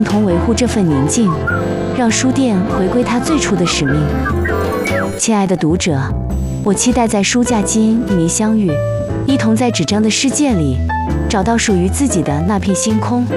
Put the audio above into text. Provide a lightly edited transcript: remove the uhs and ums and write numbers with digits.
同维护这份宁静，让书店回归它最初的使命。亲爱的读者，我期待在书架间与您相遇，一同在纸张的世界里找到属于自己的那片星空。